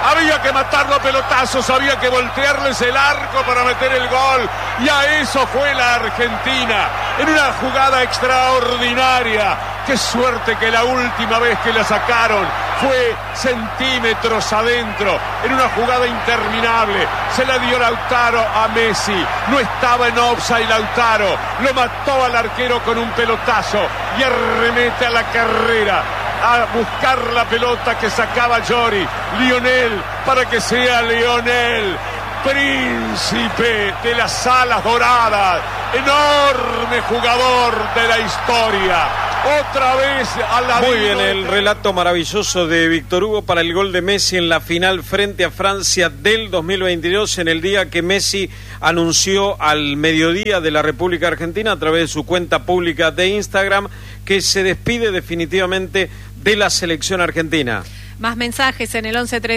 Había que matarlo a pelotazos, había que voltearles el arco para meter el gol. Y a eso fue la Argentina, en una jugada extraordinaria. Qué suerte que la última vez que la sacaron fue centímetros adentro, en una jugada interminable. Se la dio Lautaro a Messi. No estaba en offside Lautaro. Lo mató al arquero con un pelotazo y arremete a la carrera a buscar la pelota que sacaba Llori. Lionel, para que sea Lionel, príncipe de las alas doradas, enorme jugador de la historia. Otra vez a la... Muy bien, el relato maravilloso de Víctor Hugo para el gol de Messi en la final frente a Francia del 2022, en el día que Messi anunció al mediodía de la República Argentina a través de su cuenta pública de Instagram que se despide definitivamente de la selección argentina. Más mensajes en el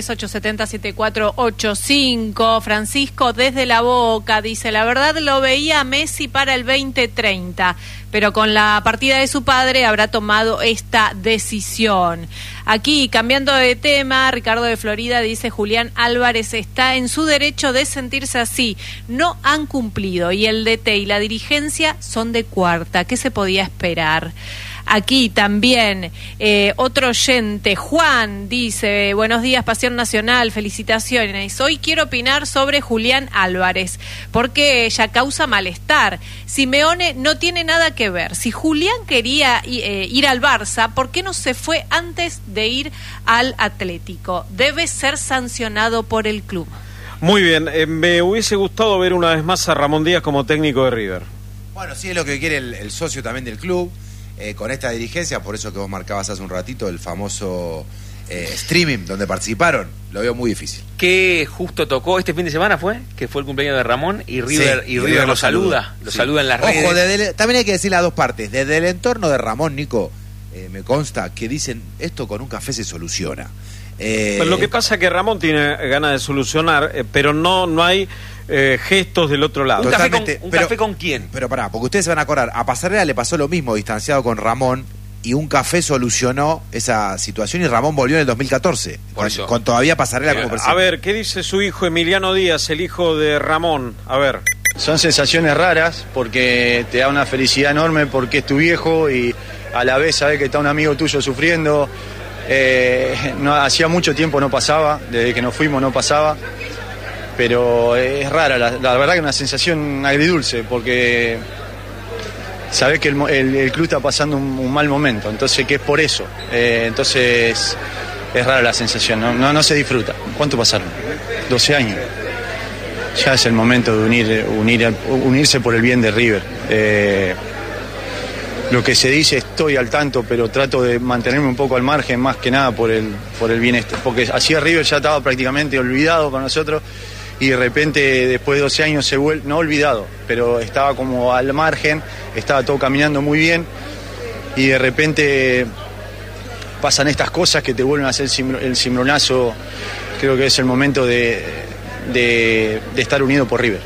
1138707485. Francisco desde La Boca dice: la verdad lo veía a Messi para el 2030, pero con la partida de su padre habrá tomado esta decisión. Aquí, cambiando de tema, Ricardo de Florida dice: Julián Álvarez está en su derecho de sentirse así. No han cumplido y el DT y la dirigencia son de cuarta. ¿Qué se podía esperar? Aquí también otro oyente, Juan, dice: buenos días, Pasión Nacional, felicitaciones. Hoy quiero opinar sobre Julián Álvarez, porque ella causa malestar. Simeone no tiene nada que ver. Si Julián quería ir al Barça, ¿por qué no se fue antes de ir al Atlético? Debe ser sancionado por el club. Muy bien, me hubiese gustado ver una vez más a Ramón Díaz como técnico de River. Bueno, sí es lo que quiere el socio también del club. Con esta dirigencia, por eso que vos marcabas hace un ratito el famoso streaming donde participaron, lo veo muy difícil. Que justo tocó este fin de semana que fue el cumpleaños de Ramón y River, sí, y River lo saluda en las redes. Ojo, también hay que decir las dos partes. Desde el entorno de Ramón, Nico, me consta que dicen esto con un café se soluciona. Pero lo que pasa es que Ramón tiene ganas de solucionar, pero no hay gestos del otro lado. ¿Café con quién? Pero pará, porque ustedes se van a acordar, a Pasarela le pasó lo mismo distanciado con Ramón, y un café solucionó esa situación y Ramón volvió en el 2014 con todavía Pasarela como presidente. A ver, ¿qué dice su hijo Emiliano Díaz, el hijo de Ramón? A ver. Son sensaciones raras porque te da una felicidad enorme porque es tu viejo y a la vez sabes que está un amigo tuyo sufriendo. Hacía mucho tiempo no pasaba, desde que nos fuimos no pasaba, pero es rara, la verdad que es una sensación agridulce porque sabés que el club está pasando un mal momento, entonces que es por eso, entonces es rara la sensación, no se disfruta. ¿Cuánto pasaron? 12 años. Ya es el momento de unirse por el bien de River. Lo que se dice estoy al tanto, pero trato de mantenerme un poco al margen, más que nada por el bienestar, porque así River ya estaba prácticamente olvidado para nosotros y de repente después de 12 años se vuelve, no olvidado, pero estaba como al margen, estaba todo caminando muy bien y de repente pasan estas cosas que te vuelven a hacer el cimbronazo. Creo que es el momento de estar unido por River.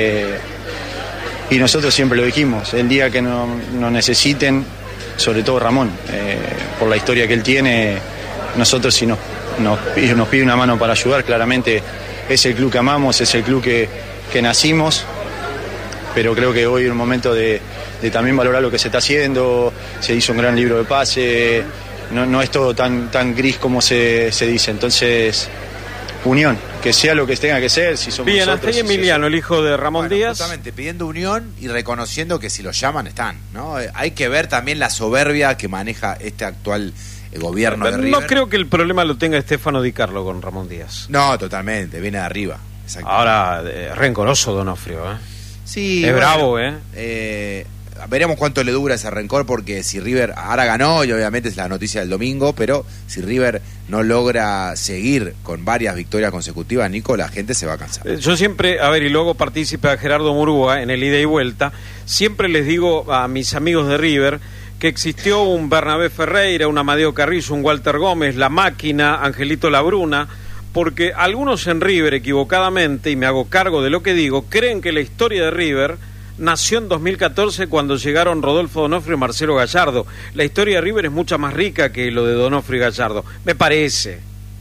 Y nosotros siempre lo dijimos, el día que nos necesiten, sobre todo Ramón, por la historia que él tiene, nosotros si nos pide una mano para ayudar, claramente es el club que amamos, es el club que nacimos, pero creo que hoy es un momento de también valorar lo que se está haciendo. Se hizo un gran libro de pase, no es todo tan gris como se dice, entonces unión, que sea lo que tenga que ser. Si somos bien, nosotros, hasta ahí Emiliano, el hijo de Ramón Díaz. Justamente pidiendo unión y reconociendo que si los llaman están, ¿no? Hay que ver también la soberbia que maneja este actual gobierno de River. No creo que el problema lo tenga Stefano Di Carlo con Ramón Díaz. No, totalmente, viene de arriba. Ahora, rencoroso Donofrio, Sí, es bravo, veremos cuánto le dura ese rencor, porque si River ahora ganó, y obviamente es la noticia del domingo, pero si River no logra seguir con varias victorias consecutivas, Nico, la gente se va a cansar. Yo siempre, y luego partícipe a Gerardo Murúa en el ida y vuelta, siempre les digo a mis amigos de River que existió un Bernabé Ferreira, un Amadeo Carrillo, un Walter Gómez, La Máquina, Angelito Labruna, porque algunos en River equivocadamente, y me hago cargo de lo que digo, creen que la historia de River nació en 2014 cuando llegaron Rodolfo Donofrio y Marcelo Gallardo. La historia de River es mucho más rica que lo de Donofrio y Gallardo, me parece.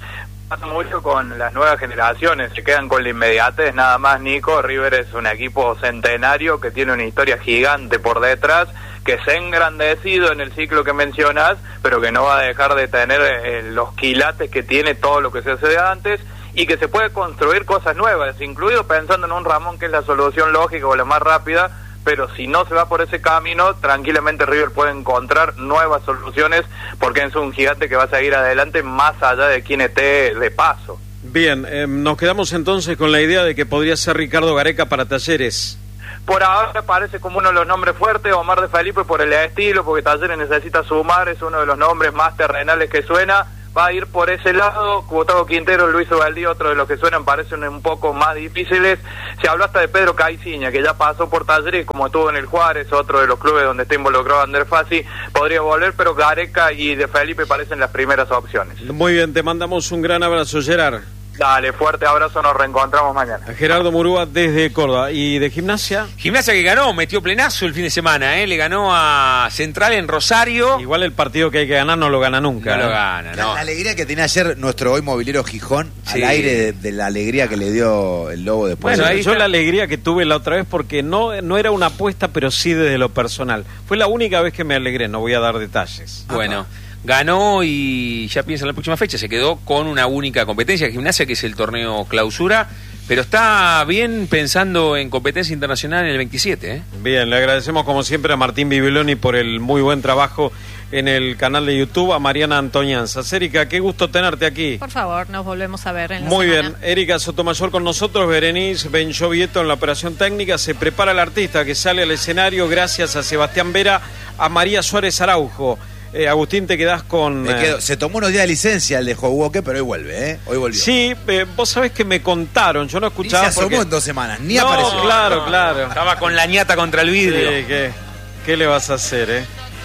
Pasa mucho con las nuevas generaciones, se quedan con la inmediatez nada más, Nico. River es un equipo centenario que tiene una historia gigante por detrás, que se ha engrandecido en el ciclo que mencionas, pero que no va a dejar de tener los quilates que tiene todo lo que se hace de antes, y que se puede construir cosas nuevas, incluido pensando en un Ramón que es la solución lógica o la más rápida, pero si no se va por ese camino, tranquilamente River puede encontrar nuevas soluciones, porque es un gigante que va a seguir adelante más allá de quien esté de paso. Bien, nos quedamos entonces con la idea de que podría ser Ricardo Gareca para Talleres. Por ahora parece como uno de los nombres fuertes, Omar de Felipe por el estilo, porque Talleres necesita sumar, es uno de los nombres más terrenales que suena. Va a ir por ese lado. Gustavo Quintero, Luis Ubaldí, otro de los que suenan, parecen un poco más difíciles. Se habló hasta de Pedro Caiciña, que ya pasó por Talleres, como estuvo en el Juárez, otro de los clubes donde está involucrado Ander Fassi, podría volver, pero Gareca y de Felipe parecen las primeras opciones. Muy bien, te mandamos un gran abrazo, Gerard. Dale, fuerte abrazo, nos reencontramos mañana. Gerardo Murúa desde Córdoba. ¿Y de Gimnasia? Gimnasia que ganó, metió plenazo el fin de semana, le ganó a Central en Rosario. Igual el partido que hay que ganar no lo gana nunca. No lo gana, no. La alegría que tenía ayer nuestro hoy movilero Gijón, Sí. al aire de la alegría que le dio el Lobo después. Bueno, ahí yo está. la alegría que tuve la otra vez, porque no era una apuesta, pero sí desde lo personal. Fue la única vez que me alegré, no voy a dar detalles. Bueno, ganó y ya piensa en la próxima fecha. Se quedó con una única competencia de Gimnasia, que es el torneo clausura, pero está bien pensando en competencia internacional en el 27. Bien, le agradecemos como siempre a Martín Bibiloni por el muy buen trabajo en el canal de YouTube, a Mariana Antoñanzas. Erika, qué gusto tenerte aquí. Por favor, nos volvemos a ver en la Muy semana. bien, Erika Sotomayor con nosotros, Berenice Benchovieto en la operación técnica. Se prepara el artista que sale al escenario gracias a Sebastián Vera, a María Suárez Araujo. Agustín, te quedás con... Se tomó unos días de licencia el de Howoke, pero hoy vuelve, Hoy volvió. Sí, vos sabés que me contaron, yo no Ni escuchaba se asomó porque... en 2 semanas, ni No, apareció. claro. Estaba con la ñata contra el vidrio. Sí, ¿qué le vas a hacer,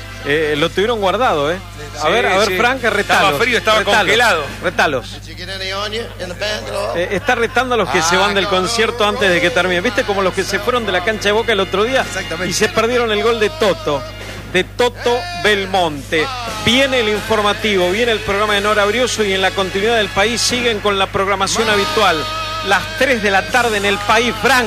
lo tuvieron guardado, A ver, sí. Frank, retalos. Estaba frío, estaba congelado. Retalos. Está retando a los que se van del concierto antes de que termine. ¿Viste como los que se fueron de la cancha de Boca el otro día? Exactamente. Y se perdieron el gol de Toto Belmonte. Viene el informativo, viene el programa de Nora Brioso, y en la continuidad del país siguen con la programación habitual. Las 3 de la tarde en el país, Frank.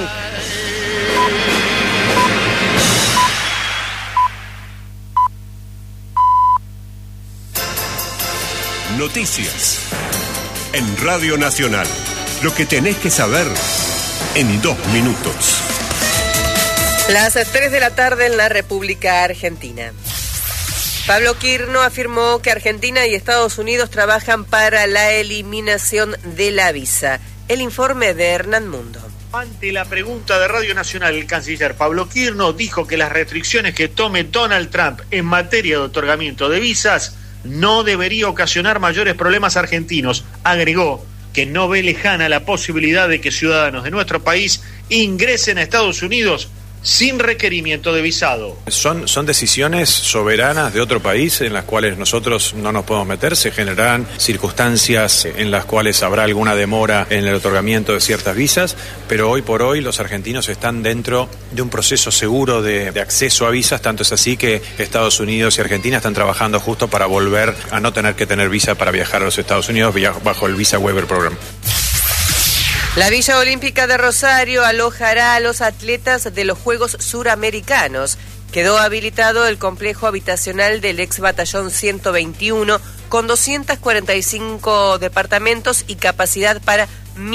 Noticias en Radio Nacional. Lo que tenés que saber en 2 minutos. Las 3 de la tarde en la República Argentina. Pablo Quirno afirmó que Argentina y Estados Unidos trabajan para la eliminación de la visa. El informe de Hernán Mundo. Ante la pregunta de Radio Nacional, el canciller Pablo Quirno dijo que las restricciones que tome Donald Trump en materia de otorgamiento de visas no debería ocasionar mayores problemas argentinos. Agregó que no ve lejana la posibilidad de que ciudadanos de nuestro país ingresen a Estados Unidos sin requerimiento de visado. Son decisiones soberanas de otro país en las cuales nosotros no nos podemos meter. Se generarán circunstancias en las cuales habrá alguna demora en el otorgamiento de ciertas visas, pero hoy por hoy los argentinos están dentro de un proceso seguro de acceso a visas. Tanto es así que Estados Unidos y Argentina están trabajando justo para volver a no tener que tener visa para viajar a los Estados Unidos bajo el Visa Waiver Program. La Villa Olímpica de Rosario alojará a los atletas de los Juegos Suramericanos. Quedó habilitado el complejo habitacional del ex batallón 121 con 245 departamentos y capacidad para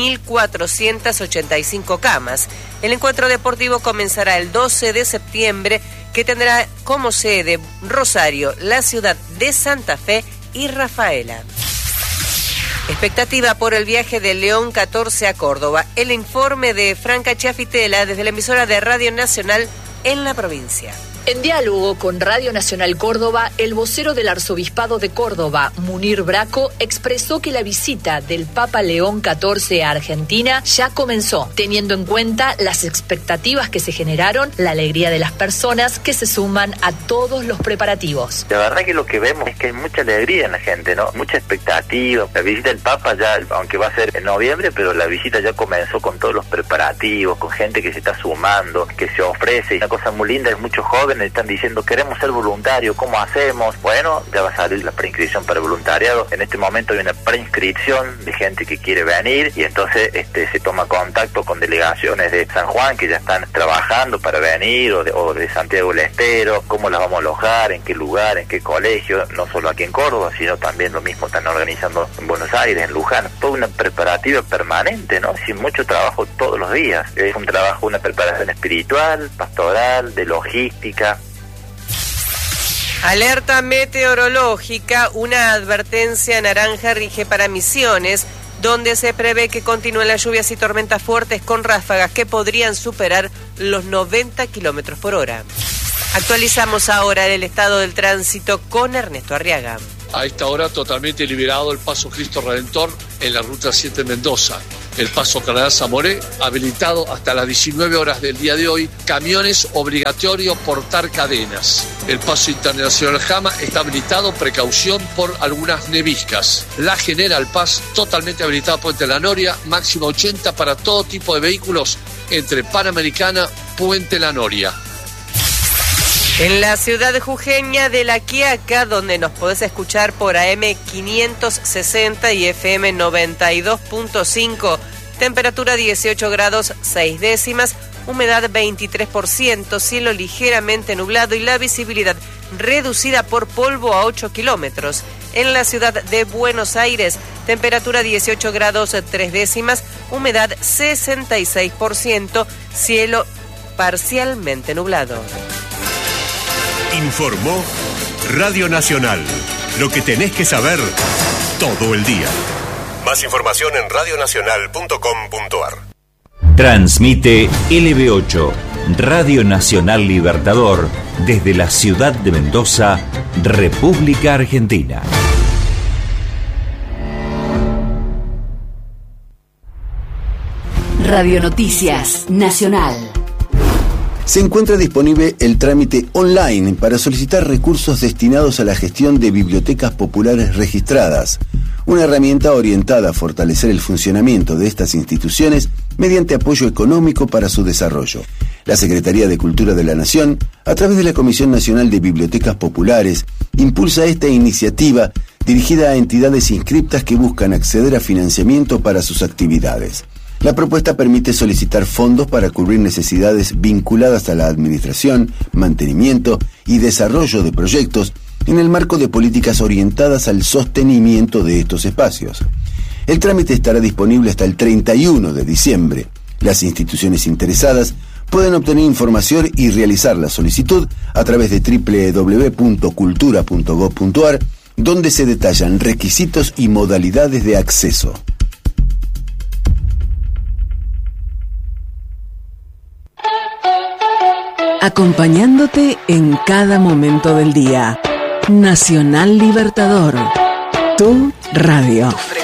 1.485 camas. El encuentro deportivo comenzará el 12 de septiembre, que tendrá como sede Rosario, la ciudad de Santa Fe y Rafaela. Expectativa por el viaje de León 14 a Córdoba. El informe de Franca Chiafitela desde la emisora de Radio Nacional en la provincia. En diálogo con Radio Nacional Córdoba, el vocero del Arzobispado de Córdoba, Munir Braco, expresó que la visita del Papa León XIV a Argentina ya comenzó, teniendo en cuenta las expectativas que se generaron, la alegría de las personas que se suman a todos los preparativos. La verdad que lo que vemos es que hay mucha alegría en la gente, ¿no? Mucha expectativa. La visita del Papa ya, aunque va a ser en noviembre, pero la visita ya comenzó con todos los preparativos, con gente que se está sumando, que se ofrece. Y una cosa muy linda es muchos jóvenes jóvenes están diciendo queremos ser voluntarios, ¿cómo hacemos? Bueno, ya va a salir la preinscripción para voluntariado. En este momento hay una preinscripción de gente que quiere venir y entonces se toma contacto con delegaciones de San Juan que ya están trabajando para venir o de Santiago del Estero, cómo las vamos a alojar, en qué lugar, en qué colegio, no solo aquí en Córdoba, sino también lo mismo están organizando en Buenos Aires, en Luján, toda una preparativa permanente, ¿no? Sin mucho trabajo todos los días. Es un trabajo, una preparación espiritual, pastoral, de logística. Alerta meteorológica, una advertencia naranja rige para Misiones, donde se prevé que continúen las lluvias y tormentas fuertes con ráfagas que podrían superar los 90 kilómetros por hora. Actualizamos ahora el estado del tránsito con Ernesto Arriaga. A esta hora totalmente liberado el paso Cristo Redentor en la ruta 7 Mendoza. El paso Canadá-Zamoré habilitado hasta las 19 horas del día de hoy. Camiones obligatorio portar cadenas. El paso internacional Jama está habilitado, precaución por algunas neviscas. La General Paz totalmente habilitada Puente La Noria, máximo 80 para todo tipo de vehículos entre Panamericana, Puente La Noria. En la ciudad jujeña de La Quiaca, donde nos podés escuchar por AM 560 y FM 92.5, temperatura 18 grados 6 décimas, humedad 23%, cielo ligeramente nublado y la visibilidad reducida por polvo a 8 kilómetros. En la ciudad de Buenos Aires, temperatura 18 grados 3 décimas, humedad 66%, cielo parcialmente nublado. Informó Radio Nacional. Lo que tenés que saber todo el día. Más información en radionacional.com.ar. Transmite LB8, Radio Nacional Libertador, desde la ciudad de Mendoza, República Argentina. Radio Noticias Nacional. Se encuentra disponible el trámite online para solicitar recursos destinados a la gestión de bibliotecas populares registradas, una herramienta orientada a fortalecer el funcionamiento de estas instituciones mediante apoyo económico para su desarrollo. La Secretaría de Cultura de la Nación, a través de la Comisión Nacional de Bibliotecas Populares, impulsa esta iniciativa dirigida a entidades inscriptas que buscan acceder a financiamiento para sus actividades. La propuesta permite solicitar fondos para cubrir necesidades vinculadas a la administración, mantenimiento y desarrollo de proyectos en el marco de políticas orientadas al sostenimiento de estos espacios. El trámite estará disponible hasta el 31 de diciembre. Las instituciones interesadas pueden obtener información y realizar la solicitud a través de www.cultura.gov.ar, donde se detallan requisitos y modalidades de acceso. Acompañándote en cada momento del día. Nacional Libertador. Tu radio.